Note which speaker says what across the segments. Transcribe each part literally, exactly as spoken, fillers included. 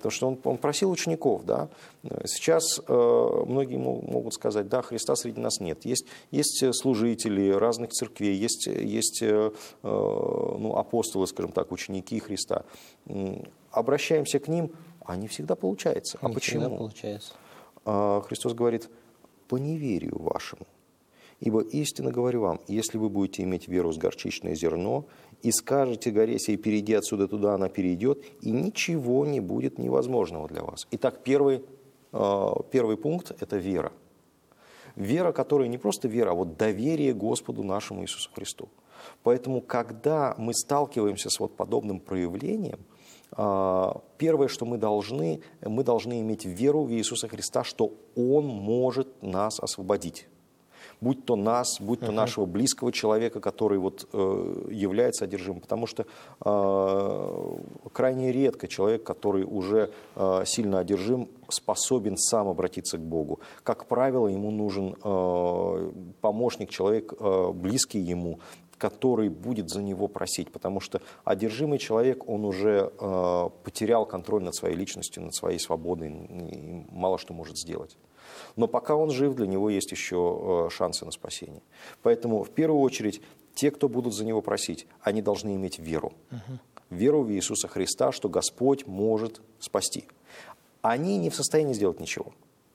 Speaker 1: Потому что он, он просил учеников, да. Сейчас э, многие могут сказать, да, Христа среди нас нет. Есть, есть служители разных церквей, есть, есть э, ну, апостолы, скажем так, ученики Христа. Обращаемся к ним, а не всегда получается. А
Speaker 2: не
Speaker 1: почему?
Speaker 2: Всегда получается.
Speaker 1: Христос говорит, по неверию вашему. Ибо истинно говорю вам, если вы будете иметь веру с горчичное зерно, и скажете горе сей, перейди отсюда туда, она перейдет, и ничего не будет невозможного для вас. Итак, первый, первый пункт – это вера. Вера, которая не просто вера, а вот доверие Господу нашему Иисусу Христу. Поэтому, когда мы сталкиваемся с вот подобным проявлением, первое, что мы должны, мы должны иметь веру в Иисуса Христа, что Он может нас освободить. Будь то нас, будь то uh-huh. нашего близкого человека, который вот, э, является одержимым. Потому что э, крайне редко человек, который уже э, сильно одержим, способен сам обратиться к Богу. Как правило, ему нужен э, помощник, человек, э, близкий ему, который будет за него просить. Потому что одержимый человек, он уже э, потерял контроль над своей личностью, над своей свободой, и мало что может сделать. Но пока он жив, для него есть еще шансы на спасение. Поэтому, в первую очередь, те, кто будут за него просить, они должны иметь веру. Uh-huh. Веру в Иисуса Христа, что Господь может спасти. Они не в состоянии сделать ничего.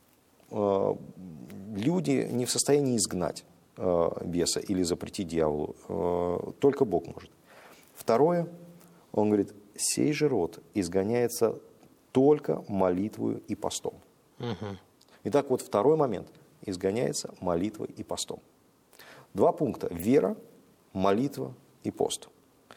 Speaker 1: Люди не в состоянии изгнать беса или запретить дьяволу. Только Бог может. Второе, он говорит, сей же род изгоняется только молитвою и постом. Uh-huh. Итак, вот второй момент. Изгоняется молитвой и постом. Два пункта. Вера, молитва и пост.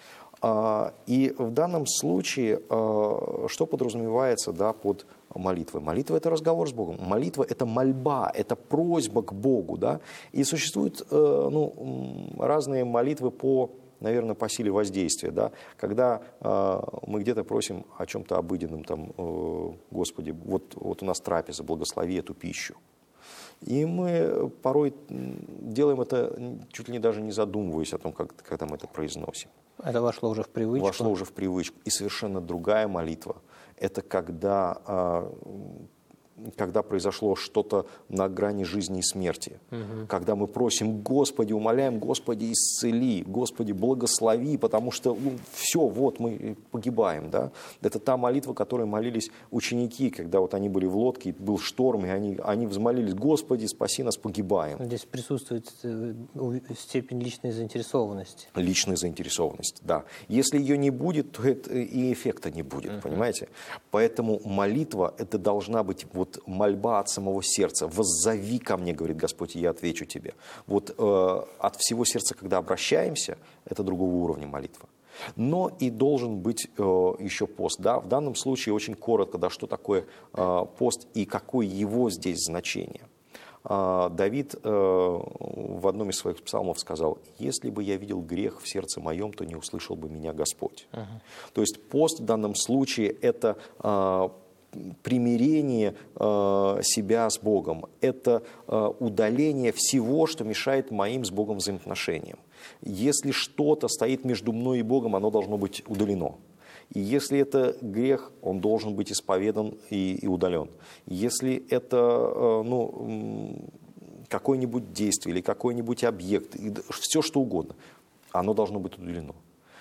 Speaker 1: И в данном случае, что подразумевается, да, под молитвой? Молитва – это разговор с Богом. Молитва – это мольба, это просьба к Богу. Да? И существуют ну, разные молитвы по... наверное, по силе воздействия, да, когда э, мы где-то просим о чем-то обыденном, там, э, Господи, вот, вот у нас трапеза, благослови эту пищу. И мы порой делаем это чуть ли не даже не задумываясь о том, как, когда мы это произносим.
Speaker 2: Это вошло уже в привычку?
Speaker 1: Вошло уже в привычку. И совершенно другая молитва. Это когда... Э, когда произошло что-то на грани жизни и смерти. Угу. Когда мы просим, Господи, умоляем, Господи, исцели, Господи, благослови, потому что ну, все, вот мы погибаем. Да? Это та молитва, которой молились ученики, когда вот они были в лодке, был шторм, и они, они взмолились, Господи, спаси нас, погибаем.
Speaker 2: Здесь присутствует степень личной заинтересованности.
Speaker 1: Личная заинтересованность, да. Если ее не будет, то это и эффекта не будет, uh-huh. понимаете? Поэтому молитва, это должна быть вот мольба от самого сердца. «Воззови ко мне, — говорит Господь, — и я отвечу тебе». Вот э, от всего сердца, когда обращаемся, это другого уровня молитва. Но и должен быть э, еще пост. Да? В данном случае очень коротко, да, что такое э, пост и какое его здесь значение. Э, Давид э, в одном из своих псалмов сказал, «Если бы я видел грех в сердце моем, то не услышал бы меня Господь». Uh-huh. То есть пост в данном случае это э, примирение э, себя с Богом, это э, удаление всего, что мешает моим с Богом взаимоотношениям. Если что-то стоит между мной и Богом, оно должно быть удалено. И если это грех, он должен быть исповедан и, и удален. Если это э, ну, какое-нибудь действие или какой-нибудь объект, все что угодно, оно должно быть удалено.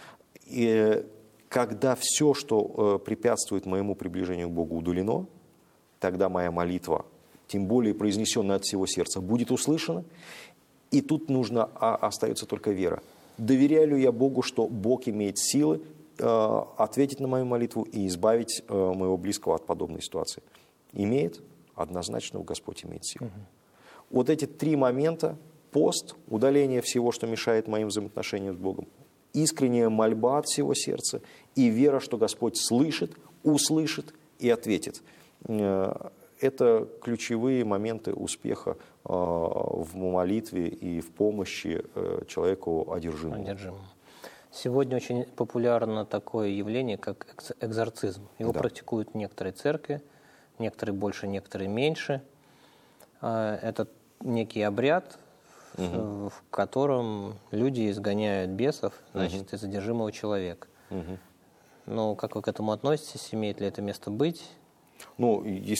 Speaker 1: И когда все, что э, препятствует моему приближению к Богу, удалено, тогда моя молитва, тем более произнесенная от всего сердца, будет услышана. И тут нужно, а, остается только вера. Доверяю ли я Богу, что Бог имеет силы э, ответить на мою молитву и избавить э, моего близкого от подобной ситуации? Имеет? Однозначно Господь имеет силу. Угу. Вот эти три момента: пост, удаление всего, что мешает моим взаимоотношениям с Богом, искренняя мольба от всего сердца и вера, что Господь слышит, услышит и ответит. Это ключевые моменты успеха в молитве и в помощи человеку одержимому.
Speaker 2: Одержимому. Сегодня очень популярно такое явление, как экзорцизм. Его да. практикуют некоторые церкви, некоторые больше, некоторые меньше. Это некий обряд, угу. в котором люди изгоняют бесов, значит, угу. из одержимого человека. Угу. Ну, как вы к этому относитесь? Имеет ли это место быть?
Speaker 1: Ну,